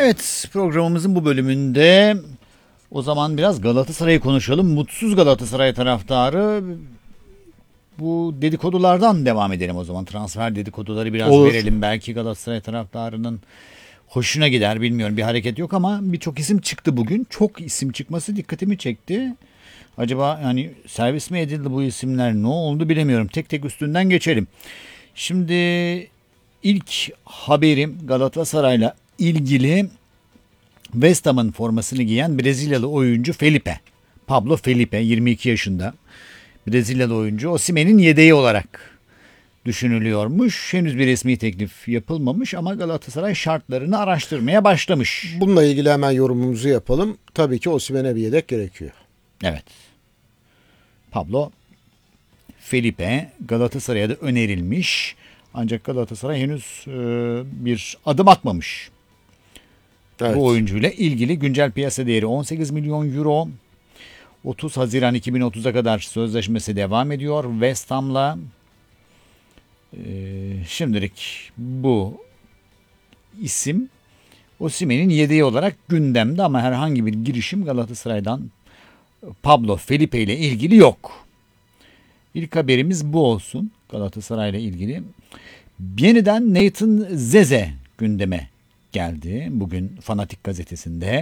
Evet, programımızın bu bölümünde o zaman biraz Galatasaray'ı konuşalım. Mutsuz Galatasaray taraftarı, bu dedikodulardan devam edelim o zaman. Transfer dedikoduları biraz Olur. verelim. Belki Galatasaray taraftarının hoşuna gider, bilmiyorum. Bir hareket yok ama birçok isim çıktı bugün. Çok isim çıkması dikkatimi çekti. Acaba yani servis mi edildi bu isimler, ne oldu bilemiyorum. Tek tek üstünden geçelim. Şimdi ilk haberim Galatasaray'la ilgili. West Ham'ın formasını giyen Brezilyalı oyuncu Felipe. Pablo Felipe, 22 yaşında. Brezilyalı oyuncu Osimhen'in yedeği olarak düşünülüyormuş. Henüz bir resmi teklif yapılmamış ama Galatasaray şartlarını araştırmaya başlamış. Bununla ilgili hemen yorumumuzu yapalım. Tabii ki Osimhen'e bir yedek gerekiyor. Evet. Pablo Felipe Galatasaray'a da önerilmiş. Ancak Galatasaray henüz bir adım atmamış. Evet. Bu oyuncuyla ilgili güncel piyasa değeri 18 milyon euro. 30 Haziran 2030'a kadar sözleşmesi devam ediyor West Ham'la. Şimdilik bu isim Osimhen'in yedeği olarak gündemde ama herhangi bir girişim Galatasaray'dan Pablo Felipe ile ilgili yok. İlk haberimiz bu olsun Galatasaray'la ilgili. Yeniden Nathan Zeze gündeme geldi bugün Fanatik gazetesinde.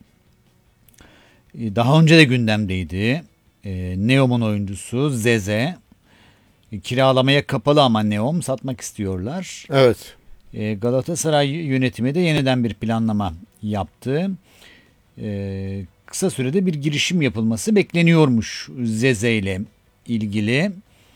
Daha önce de gündemdeydi. Neom'un oyuncusu Zeze. Kiralamaya kapalı ama Neom satmak istiyorlar. Evet. Galatasaray yönetimi de yeniden bir planlama yaptı. Kısa sürede bir girişim yapılması bekleniyormuş Zeze ile ilgili.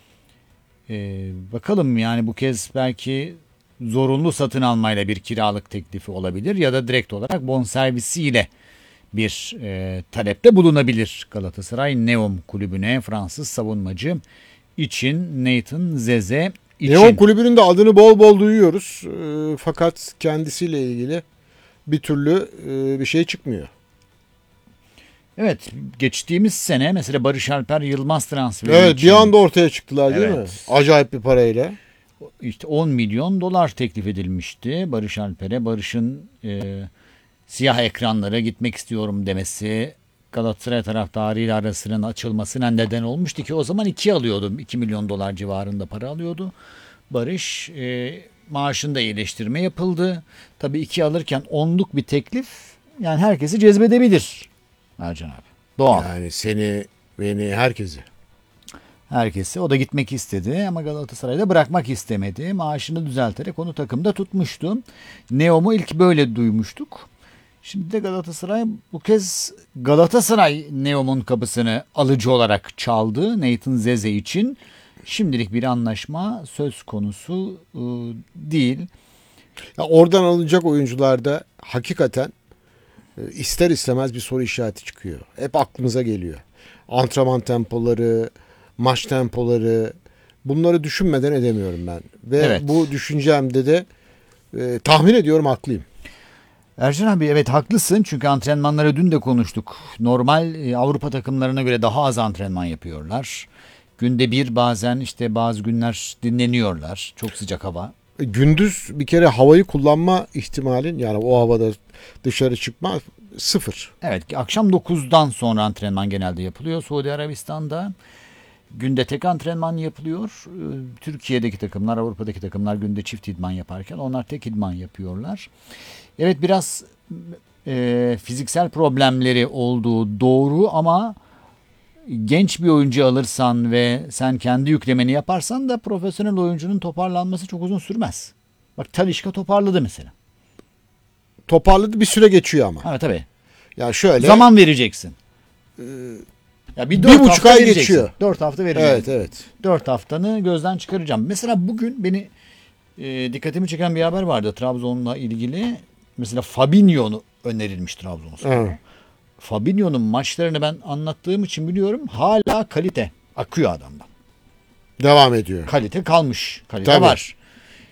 Bakalım yani bu kez belki zorunlu satın almayla bir kiralık teklifi olabilir ya da direkt olarak bonservisiyle bir talepte bulunabilir Galatasaray Neom kulübüne, Fransız savunmacı için, Nathan Zeze için. Neom kulübünün de adını bol bol duyuyoruz. Fakat kendisiyle ilgili bir türlü bir şey çıkmıyor. Evet, geçtiğimiz sene mesela Barış Alper Yılmaz transferi Evet, için bir anda ortaya çıktılar değil mi? Evet. Acayip bir parayla. işte 10 milyon dolar teklif edilmişti Barış Alper'e. Barış'ın siyah ekranlara gitmek istiyorum demesi Galatasaray taraftarıyla arasının açılmasına neden olmuştu ki o zaman 2 alıyordu. 2 milyon dolar civarında para alıyordu. Barış maaşında iyileştirme yapıldı. Tabii 2 alırken 10'luk bir teklif yani herkesi cezbedebilir Ercan abi. Doğal. Yani seni, beni, herkesi. Herkesi. O da gitmek istedi ama Galatasaray'da bırakmak istemedi. Maaşını düzelterek onu takımda tutmuştu. Neom'u ilk böyle duymuştuk. Şimdi de Galatasaray bu kez Galatasaray Neom'un kapısını alıcı olarak çaldı Nathan Zeze için. Şimdilik bir anlaşma söz konusu değil. Ya oradan alınacak oyuncularda hakikaten ister istemez bir soru işareti çıkıyor. Hep aklımıza geliyor. Antrenman tempoları, maç tempoları, bunları düşünmeden edemiyorum ben. Ve Evet. bu düşüncemde de tahmin ediyorum haklıyım. Ercan abi evet haklısın çünkü antrenmanları dün de konuştuk. Normal Avrupa takımlarına göre daha az antrenman yapıyorlar. Günde bir bazen işte bazı günler dinleniyorlar. Çok sıcak hava. Gündüz bir kere havayı kullanma ihtimalin, yani o havada dışarı çıkma sıfır. Evet akşam 9'dan sonra antrenman genelde yapılıyor Suudi Arabistan'da. Günde tek antrenman yapılıyor. Türkiye'deki takımlar, Avrupa'daki takımlar günde çift idman yaparken onlar tek idman yapıyorlar. Evet biraz fiziksel problemleri olduğu doğru ama genç bir oyuncu alırsan ve sen kendi yüklemeni yaparsan da profesyonel oyuncunun toparlanması çok uzun sürmez. Bak Talisca toparladı mesela. Toparladı, bir süre geçiyor ama. Evet tabii. Ya şöyle. Zaman vereceksin. Ya bir 4 buçuk hafta ay vereceksin. geçiyor. 4 hafta vereceksin. Evet, evet. 4 haftanı gözden çıkaracağım. Mesela bugün beni dikkatimi çeken bir haber vardı Trabzon'la ilgili. Mesela Fabinho'nu önerilmiş Trabzonspor. Evet. Fabinho'nun maçlarını ben anlattığım için biliyorum. Hala kalite akıyor adamdan. Devam ediyor. Kalite kalmış. Kalite Tabii. var.